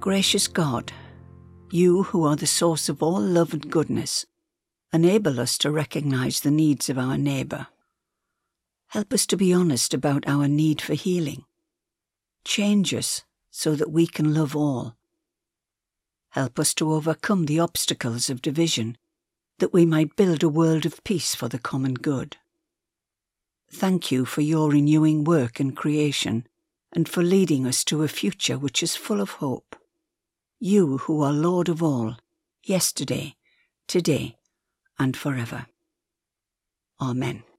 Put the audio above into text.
Gracious God, you who are the source of all love and goodness, enable us to recognize the needs of our neighbour. Help us to be honest about our need for healing. Change us so that we can love all. Help us to overcome the obstacles of division, that we might build a world of peace for the common good. Thank you for your renewing work and creation, and for leading us to a future which is full of hope. You who are Lord of all, yesterday, today, and forever. Amen.